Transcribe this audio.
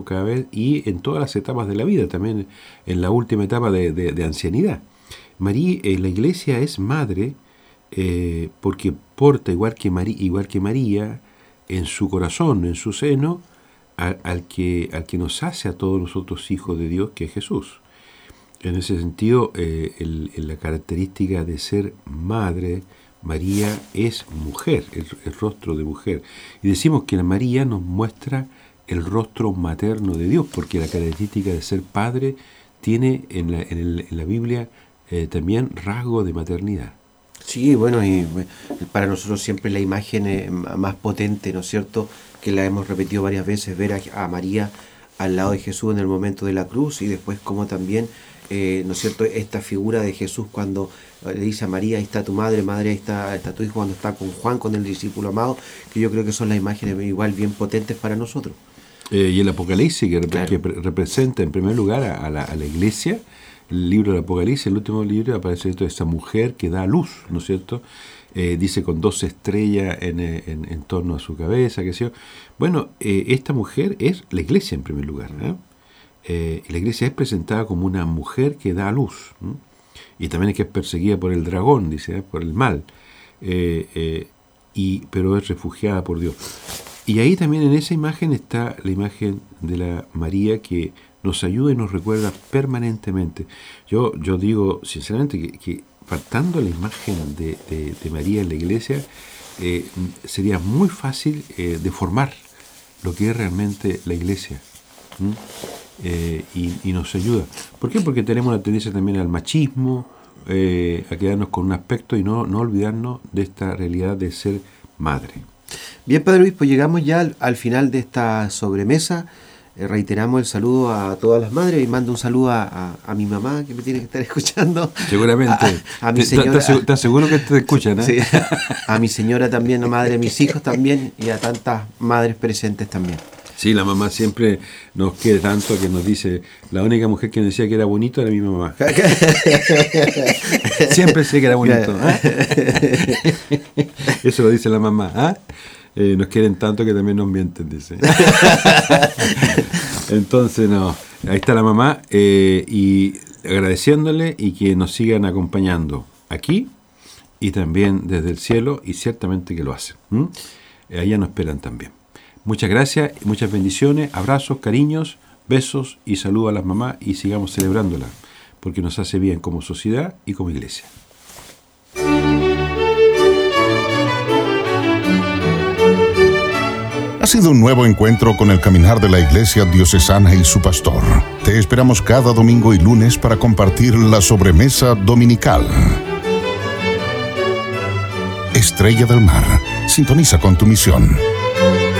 cada vez y en todas las etapas de la vida, también en la última etapa de ancianidad. María, la Iglesia es madre porque porta, igual que María, en su corazón, en su seno, al que nos hace a todos nosotros hijos de Dios, que es Jesús. En ese sentido, la característica de ser madre, María es mujer, el rostro de mujer. Y decimos que la María nos muestra el rostro materno de Dios, porque la característica de ser padre tiene en la Biblia también rasgo de maternidad. Sí, bueno, y para nosotros siempre la imagen más potente, ¿no es cierto?, que la hemos repetido varias veces, ver a María al lado de Jesús en el momento de la cruz, y después como también, ¿no es cierto?, esta figura de Jesús cuando le dice a María, ahí está tu madre, ahí está tu hijo, cuando está con Juan, con el discípulo amado, que yo creo que son las imágenes igual bien potentes para nosotros. Y el Apocalipsis, que representa en primer lugar a la Iglesia, el libro del Apocalipsis, el último libro, aparece esa mujer que da luz, ¿no es cierto? Dice con 2 estrellas en torno a su cabeza, qué sé yo. Bueno, esta mujer es la Iglesia en primer lugar, ¿no? La Iglesia es presentada como una mujer que da luz, ¿no? Y también es que es perseguida por el dragón, dice, por el mal, pero es refugiada por Dios. Y ahí también en esa imagen está la imagen de la María que nos ayuda y nos recuerda permanentemente. Yo digo sinceramente que partando la imagen de María en la Iglesia, sería muy fácil deformar lo que es realmente la Iglesia. Y nos ayuda. ¿Por qué? Porque tenemos una tendencia también al machismo, a quedarnos con un aspecto y no olvidarnos de esta realidad de ser madre. Bien, Padre Luis, pues llegamos ya al final de esta sobremesa. Reiteramos el saludo a todas las madres y mando un saludo a mi mamá, que me tiene que estar escuchando. Seguramente. A mi señora. ¿Estás seguro que te escuchan? Sí, a mi señora también, la madre de mis hijos también, y a tantas madres presentes también. Sí, la mamá siempre nos quiere tanto que nos dice, la única mujer que decía que era bonito era mi mamá. Siempre sé que era bonito. Eso lo dice la mamá. Nos quieren tanto que también nos mienten, dice. Entonces, no, ahí está la mamá, y agradeciéndole y que nos sigan acompañando aquí y también desde el cielo, y ciertamente que lo hacen. Allá nos esperan también. Muchas gracias, muchas bendiciones, abrazos, cariños, besos y saludos a las mamás, y sigamos celebrándola, porque nos hace bien como sociedad y como iglesia. Ha sido un nuevo encuentro con el caminar de la Iglesia Diocesana y su pastor. Te esperamos cada domingo y lunes para compartir la sobremesa dominical. Estrella del Mar, sintoniza con tu misión.